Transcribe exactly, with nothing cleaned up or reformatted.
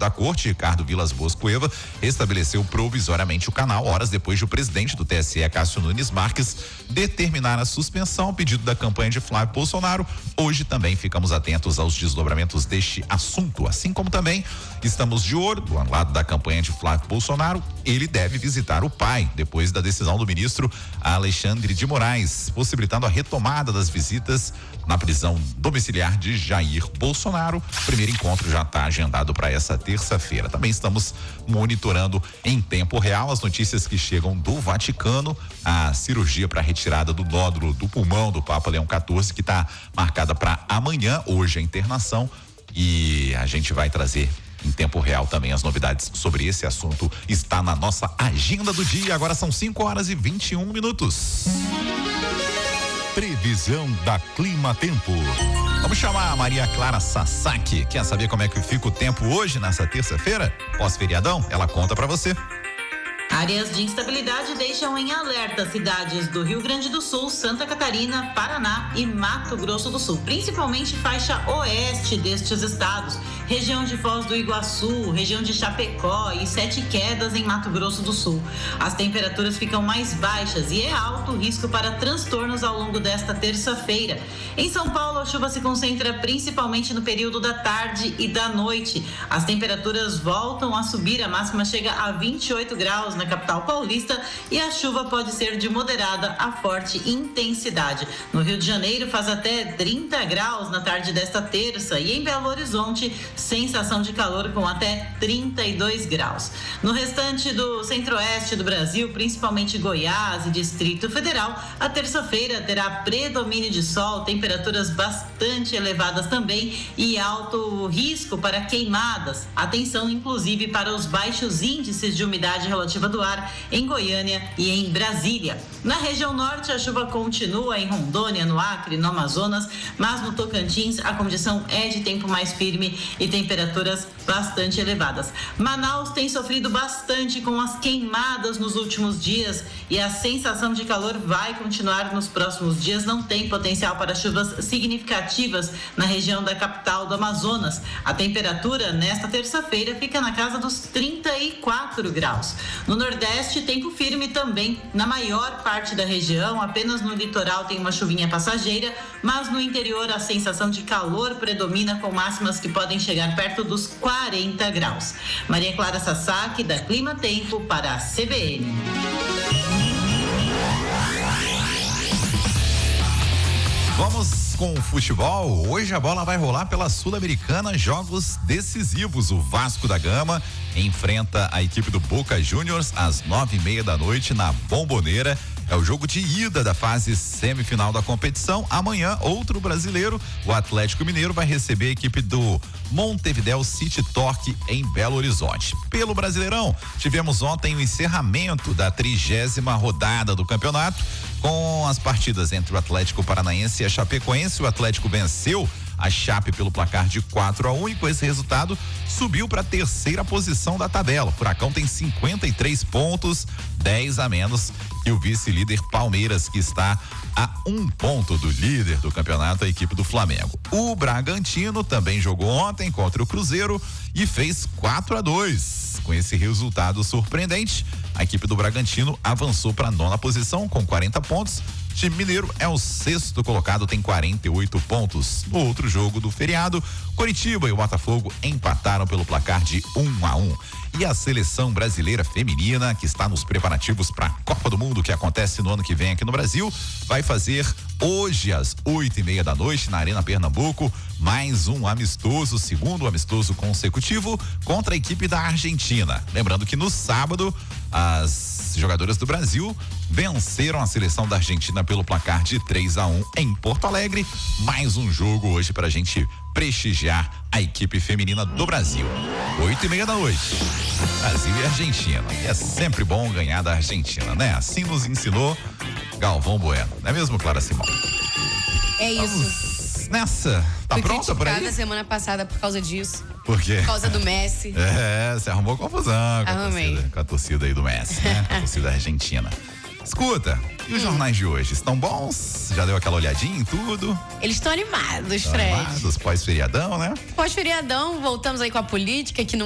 da corte, Ricardo Vilas Boas Cueva, estabeleceu provisoriamente o canal, horas depois de o presidente do T S E, Cássio Nunes Marques, determinar a suspensão, pedido da campanha de Flávio Bolsonaro. Hoje também ficamos atentos aos desdobramentos deste assunto, assim como também estamos de olho do lado da campanha de Flávio Bolsonaro. Ele deve visitar o pai, depois da decisão do ministro Alexandre de Moraes, possibilitando a retomada das visitas na prisão domiciliar de Jair Bolsonaro. O primeiro encontro já está agendado para essa terça-feira. Também estamos monitorando em tempo real as notícias que chegam do Vaticano, a cirurgia para retirada do nódulo do pulmão do Papa Leão quatorze, que está marcada para amanhã. Hoje a internação, e a gente vai trazer em tempo real também as novidades sobre esse assunto. Está na nossa agenda do dia. Agora são cinco horas e vinte e um minutos. Previsão da Clima Tempo. Vamos chamar a Maria Clara Sasaki. Quer saber como é que fica o tempo hoje, nessa terça-feira? Pós-feriadão? Ela conta pra você. Áreas de instabilidade deixam em alerta cidades do Rio Grande do Sul, Santa Catarina, Paraná e Mato Grosso do Sul, principalmente faixa oeste destes estados, região de Foz do Iguaçu, região de Chapecó e Sete Quedas em Mato Grosso do Sul. As temperaturas ficam mais baixas e é alto o risco para transtornos ao longo desta terça-feira. Em São Paulo, a chuva se concentra principalmente no período da tarde e da noite. As temperaturas voltam a subir, a máxima chega a vinte e oito graus na capital paulista e a chuva pode ser de moderada a forte intensidade. No Rio de Janeiro faz até trinta graus na tarde desta terça e em Belo Horizonte sensação de calor com até trinta e dois graus. No restante do centro-oeste do Brasil, principalmente Goiás e Distrito Federal, a terça-feira terá predomínio de sol, temperaturas bastante elevadas também e alto risco para queimadas. Atenção inclusive para os baixos índices de umidade relativa do ar em Goiânia e em Brasília. Na região norte, a chuva continua em Rondônia, no Acre, no Amazonas, mas no Tocantins a condição é de tempo mais firme e temperaturas bastante elevadas. Manaus tem sofrido bastante com as queimadas nos últimos dias e a sensação de calor vai continuar nos próximos dias. Não tem potencial para chuvas significativas na região da capital do Amazonas. A temperatura nesta terça-feira fica na casa dos trinta e quatro graus. No Nordeste, tempo firme também na maior parte da região, apenas no litoral tem uma chuvinha passageira, mas no interior a sensação de calor predomina com máximas que podem chegar perto dos quarenta graus. Maria Clara Sasaki, da Clima Tempo, para a C B N. Vamos com o futebol. Hoje a bola vai rolar pela Sul-Americana, jogos decisivos. O Vasco da Gama enfrenta a equipe do Boca Juniors às nove e meia da noite na Bombonera. É o jogo de ida da fase semifinal da competição. Amanhã, outro brasileiro, o Atlético Mineiro, vai receber a equipe do Montevideo City Torque em Belo Horizonte. Pelo Brasileirão, tivemos ontem o encerramento da trigésima rodada do campeonato, com as partidas entre o Atlético Paranaense e a Chapecoense. O Atlético venceu a Chape pelo placar de quatro a um e com esse resultado subiu para a terceira posição da tabela. O Furacão tem cinquenta e três pontos, dez a menos que o vice-líder Palmeiras, que está a um ponto do líder do campeonato, a equipe do Flamengo. O Bragantino também jogou ontem contra o Cruzeiro e fez quatro a dois. Com esse resultado surpreendente, a equipe do Bragantino avançou para a nona posição com quarenta pontos. O time mineiro é o sexto colocado, tem quarenta e oito pontos. No outro jogo do feriado, Coritiba e o Botafogo empataram pelo placar de um a um. E a seleção brasileira feminina, que está nos preparativos para a Copa do Mundo, que acontece no ano que vem aqui no Brasil, vai fazer hoje às oito e meia da noite na Arena Pernambuco mais um amistoso, segundo amistoso consecutivo contra a equipe da Argentina. Lembrando que no sábado as jogadoras do Brasil venceram a seleção da Argentina pelo placar de três a um em Porto Alegre. Mais um jogo hoje para a gente prestigiar a equipe feminina do Brasil. Oito e meia da noite, Brasil e Argentina. E é sempre bom ganhar da Argentina, né? Assim nos ensinou Galvão Bueno. Não é mesmo, Clara Simão? É isso. Vamos nessa. Tá Fui pronta por aí? criticada semana passada por causa disso. Por quê? Por causa do Messi. É, você arrumou confusão com a, torcida, com a torcida aí do Messi, né? A torcida argentina. Escuta, e os hum. jornais de hoje? Estão bons? Já deu aquela olhadinha em tudo? Eles estão animados, Estão Fred. animados, pós-feriadão, né? Pós-feriadão, voltamos aí com a política, que não